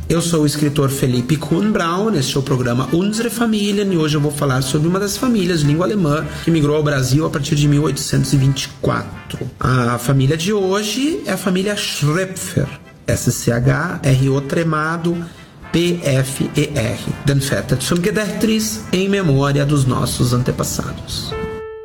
Eu sou o escritor Felipe Kuhn Braun, este é o programa Unsere Familien e hoje eu vou falar sobre uma das famílias de língua alemã que migrou ao Brasil a partir de 1824. A família de hoje é a família Schröpfer, S-C-H-R-O tremado P-F-E-R, Den Väter zum Gedächtnis, em memória dos nossos antepassados.